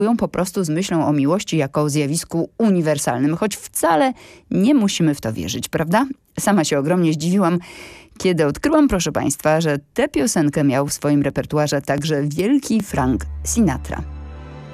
po prostu z myślą o miłości jako o zjawisku uniwersalnym, choć wcale nie musimy w to wierzyć, prawda? Sama się ogromnie zdziwiłam, kiedy odkryłam, proszę Państwa, że tę piosenkę miał w swoim repertuarze także wielki Frank Sinatra.